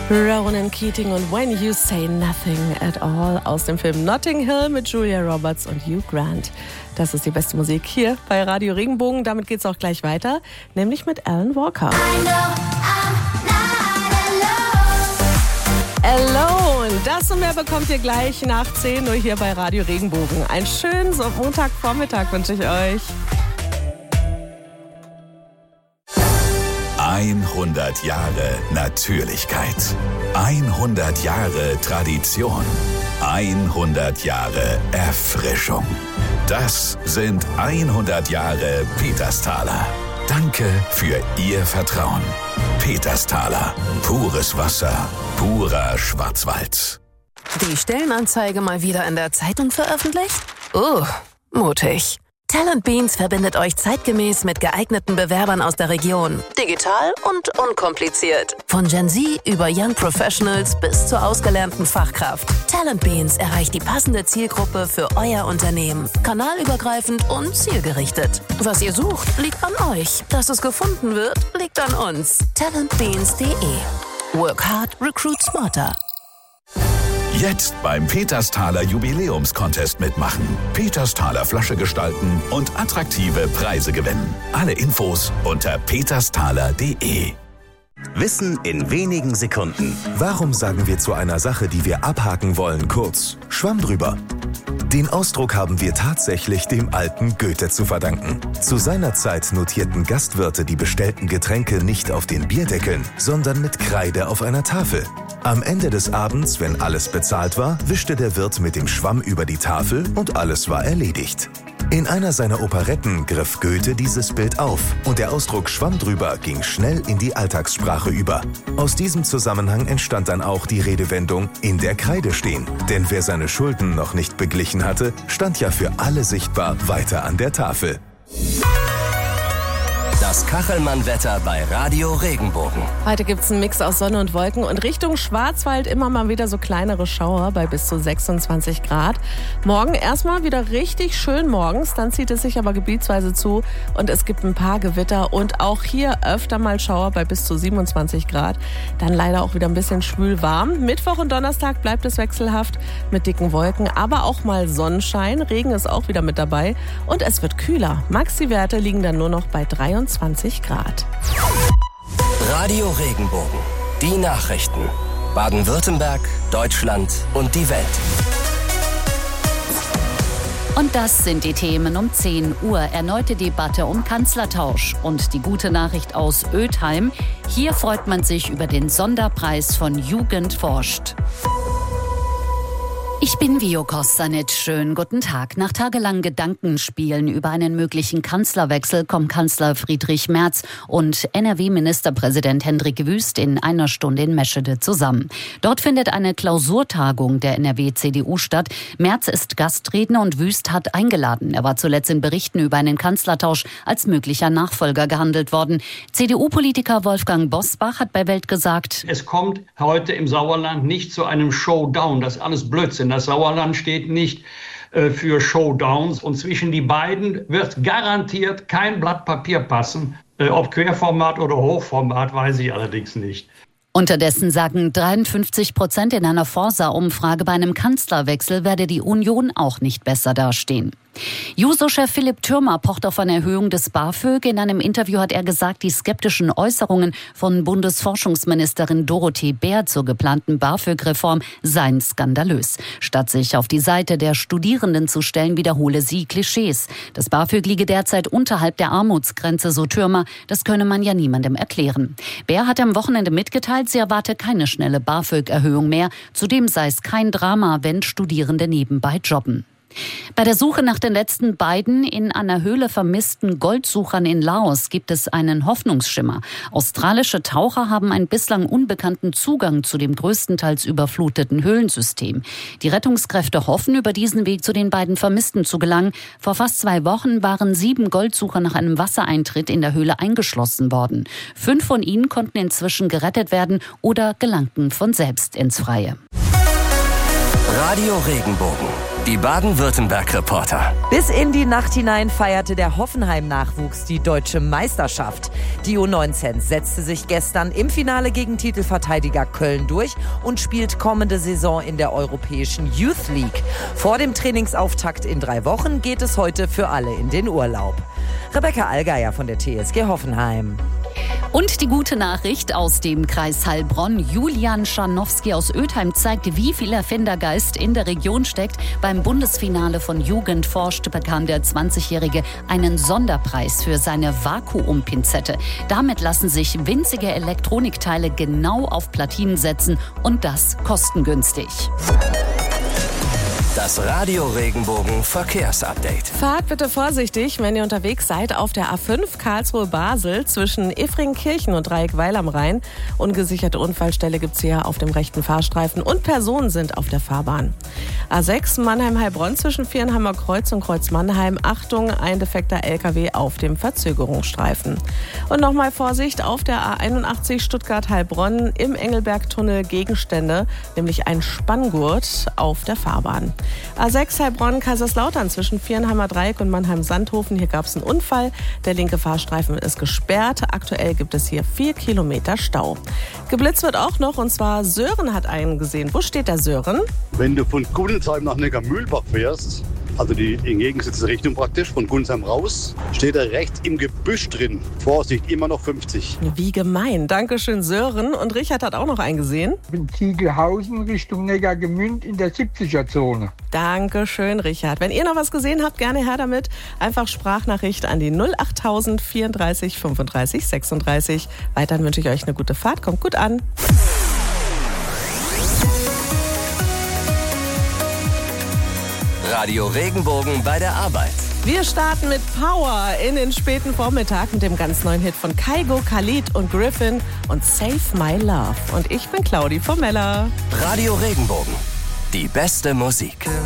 Ronan Keating und When You Say Nothing at All aus dem Film Notting Hill mit Julia Roberts und Hugh Grant. Das ist die beste Musik hier bei Radio Regenbogen. Damit geht's auch gleich weiter, nämlich mit Alan Walker. Alone, das und mehr bekommt ihr gleich nach 10 Uhr hier bei Radio Regenbogen. Einen schönen Montagvormittag wünsche ich euch. 100 Jahre Natürlichkeit. 100 Jahre Tradition. 100 Jahre Erfrischung. Das sind 100 Jahre Petersthaler. Danke für Ihr Vertrauen. Petersthaler. Pures Wasser. Purer Schwarzwald. Die Stellenanzeige mal wieder in der Zeitung veröffentlicht? Mutig. Talent Beans verbindet euch zeitgemäß mit geeigneten Bewerbern aus der Region. Digital und unkompliziert. Von Gen Z über Young Professionals bis zur ausgelernten Fachkraft. Talent Beans erreicht die passende Zielgruppe für euer Unternehmen. Kanalübergreifend und zielgerichtet. Was ihr sucht, liegt an euch. Dass es gefunden wird, liegt an uns. talentbeans.de. Work hard, recruit smarter. Jetzt beim Petersthaler Jubiläumscontest mitmachen. Petersthaler Flasche gestalten und attraktive Preise gewinnen. Alle Infos unter petersthaler.de. Wissen in wenigen Sekunden. Warum sagen wir zu einer Sache, die wir abhaken wollen, kurz Schwamm drüber? Den Ausdruck haben wir tatsächlich dem alten Goethe zu verdanken. Zu seiner Zeit notierten Gastwirte die bestellten Getränke nicht auf den Bierdeckeln, sondern mit Kreide auf einer Tafel. Am Ende des Abends, wenn alles bezahlt war, wischte der Wirt mit dem Schwamm über die Tafel und alles war erledigt. In einer seiner Operetten griff Goethe dieses Bild auf und der Ausdruck Schwamm drüber ging schnell in die Alltagssprache über. Aus diesem Zusammenhang entstand dann auch die Redewendung in der Kreide stehen. Denn wer seine Schulden noch nicht beglichen hatte, stand ja für alle sichtbar weiter an der Tafel. Das Kachelmann-Wetter bei Radio Regenbogen. Heute gibt's einen Mix aus Sonne und Wolken und Richtung Schwarzwald immer mal wieder so kleinere Schauer bei bis zu 26 Grad. Morgen erstmal wieder richtig schön morgens, dann zieht es sich aber gebietsweise zu und es gibt ein paar Gewitter und auch hier öfter mal Schauer bei bis zu 27 Grad. Dann leider auch wieder ein bisschen schwül warm. Mittwoch und Donnerstag bleibt es wechselhaft mit dicken Wolken, aber auch mal Sonnenschein. Regen ist auch wieder mit dabei und es wird kühler. Maxi-Werte liegen dann nur noch bei 23 Grad. Radio Regenbogen. Die Nachrichten. Baden-Württemberg, Deutschland und die Welt. Und das sind die Themen um 10 Uhr. Erneute Debatte um Kanzlertausch. Und die gute Nachricht aus Ötheim. Hier freut man sich über den Sonderpreis von Jugend forscht. Ich bin Vio Kostanic. Schönen guten Tag. Nach tagelangen Gedankenspielen über einen möglichen Kanzlerwechsel kommen Kanzler Friedrich Merz und NRW-Ministerpräsident Hendrik Wüst in einer Stunde in Meschede zusammen. Dort findet eine Klausurtagung der NRW-CDU statt. Merz ist Gastredner und Wüst hat eingeladen. Er war zuletzt in Berichten über einen Kanzlertausch als möglicher Nachfolger gehandelt worden. CDU-Politiker Wolfgang Bosbach hat bei Welt gesagt: Es kommt heute im Sauerland nicht zu einem Showdown. Das ist alles Blödsinn. Das Sauerland steht nicht für Showdowns. Und zwischen die beiden wird garantiert kein Blatt Papier passen. Ob Querformat oder Hochformat, weiß ich allerdings nicht. Unterdessen sagen 53% in einer Forsa-Umfrage, bei einem Kanzlerwechsel werde die Union auch nicht besser dastehen. Juso-Chef Philipp Thürmer pocht auf eine Erhöhung des BAföG. In einem Interview hat er gesagt, die skeptischen Äußerungen von Bundesforschungsministerin Dorothee Bär zur geplanten BAföG-Reform seien skandalös. Statt sich auf die Seite der Studierenden zu stellen, wiederhole sie Klischees. Das BAföG liege derzeit unterhalb der Armutsgrenze, so Thürmer. Das könne man ja niemandem erklären. Bär hat am Wochenende mitgeteilt, sie erwarte keine schnelle BAföG-Erhöhung mehr. Zudem sei es kein Drama, wenn Studierende nebenbei jobben. Bei der Suche nach den letzten beiden in einer Höhle vermissten Goldsuchern in Laos gibt es einen Hoffnungsschimmer. Australische Taucher haben einen bislang unbekannten Zugang zu dem größtenteils überfluteten Höhlensystem. Die Rettungskräfte hoffen, über diesen Weg zu den beiden Vermissten zu gelangen. Vor fast 2 Wochen waren 7 Goldsucher nach einem Wassereintritt in der Höhle eingeschlossen worden. 5 von ihnen konnten inzwischen gerettet werden oder gelangten von selbst ins Freie. Radio Regenbogen. Die Baden-Württemberg-Reporter. Bis in die Nacht hinein feierte der Hoffenheim-Nachwuchs die deutsche Meisterschaft. Die U19 setzte sich gestern im Finale gegen Titelverteidiger Köln durch und spielt kommende Saison in der Europäischen Youth League. Vor dem Trainingsauftakt in 3 Wochen geht es heute für alle in den Urlaub. Rebecca Allgeier von der TSG Hoffenheim. Und die gute Nachricht aus dem Kreis Heilbronn. Julian Scharnowski aus Ötheim zeigt, wie viel Erfindergeist in der Region steckt. Beim Bundesfinale von Jugend forscht bekam der 20-Jährige einen Sonderpreis für seine Vakuumpinzette. Damit lassen sich winzige Elektronikteile genau auf Platinen setzen und das kostengünstig. Das Radio Regenbogen Verkehrsupdate. Fahrt bitte vorsichtig, wenn ihr unterwegs seid auf der A5 Karlsruhe-Basel zwischen Effringkirchen und Dreieckweil am Rhein. Ungesicherte Unfallstelle gibt's hier auf dem rechten Fahrstreifen und Personen sind auf der Fahrbahn. A6 Mannheim-Heilbronn zwischen Vierenheimer Kreuz und Kreuz Mannheim. Achtung, ein defekter LKW auf dem Verzögerungsstreifen. Und nochmal Vorsicht auf der A81 Stuttgart-Heilbronn im Engelbergtunnel Gegenstände, nämlich ein Spanngurt auf der Fahrbahn. A6 Heilbronn-Kaiserslautern zwischen Vierenheimer Dreieck und Mannheim-Sandhofen. Hier gab es einen Unfall. Der linke Fahrstreifen ist gesperrt. Aktuell gibt es hier 4 Kilometer Stau. Geblitzt wird auch noch, und zwar Sören hat einen gesehen. Wo steht der Sören? Wenn du von Gudelsheim nach Neckarmühlbach fährst, also die entgegengesetzte Richtung praktisch, von Gudelsheim raus, steht er rechts im Gebüsch drin. Vorsicht, immer noch 50. Wie gemein. Dankeschön, Sören. Und Richard hat auch noch einen gesehen. In Ziegelhausen Richtung Neckargemünd in der 70er-Zone. Dankeschön, Richard. Wenn ihr noch was gesehen habt, gerne her damit. Einfach Sprachnachricht an die 08000 34 35 36. Weiterhin wünsche ich euch eine gute Fahrt. Kommt gut an. Radio Regenbogen bei der Arbeit. Wir starten mit Power in den späten Vormittag mit dem ganz neuen Hit von Kygo, Khalid und Griffin und Save My Love. Und ich bin Claudi Formella. Radio Regenbogen. Die beste Musik.